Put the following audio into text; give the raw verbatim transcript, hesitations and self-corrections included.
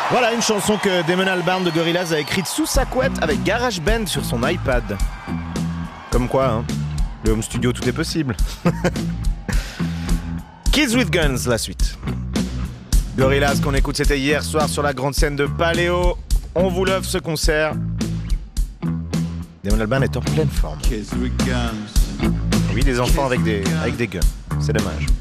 Voilà une chanson que Damon Albarn de Gorillaz a écrite sous sa couette avec GarageBand sur son iPad. Comme quoi, hein, le home studio, tout est possible. Kids with Guns, la suite. Gorillaz qu'on écoute, c'était hier soir sur la grande scène de Paléo. On vous l'offre ce concert. Damon Albarn est en pleine forme. Kids with guns. Oui, des enfants avec des, avec des guns. C'est dommage.